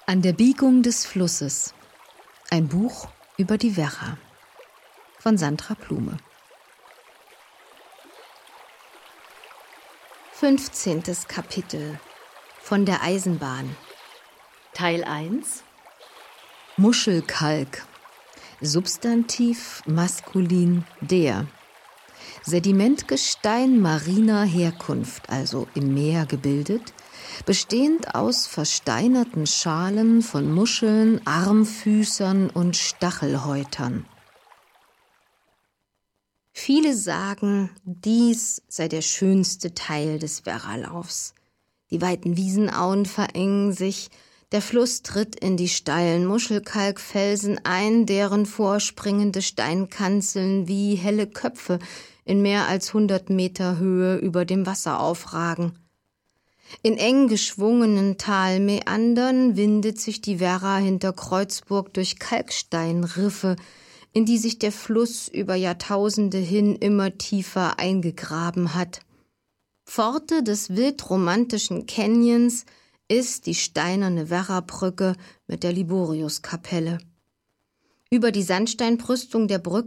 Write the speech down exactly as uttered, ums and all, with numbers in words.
An der Biegung des Flusses. Ein Buch über die Werra von Sandra Blume. Fünfzehntes Kapitel von der Eisenbahn. Teil eins. Muschelkalk. Substantiv maskulin der. Sedimentgestein mariner Herkunft, also im Meer gebildet, bestehend aus versteinerten Schalen von Muscheln, Armfüßern und Stachelhäutern. Viele sagen, dies sei der schönste Teil des Werralaufs. Die weiten Wiesenauen verengen sich, der Fluss tritt in die steilen Muschelkalkfelsen ein, deren vorspringende Steinkanzeln wie helle Köpfe in mehr als hundert Meter Höhe über dem Wasser aufragen. In eng geschwungenen Talmeandern windet sich die Werra hinter Kreuzburg durch Kalksteinriffe, in die sich der Fluss über Jahrtausende hin immer tiefer eingegraben hat. Pforte des wildromantischen Canyons ist die steinerne Werrabrücke mit der Liboriuskapelle. Über die Sandsteinbrüstung der Brücke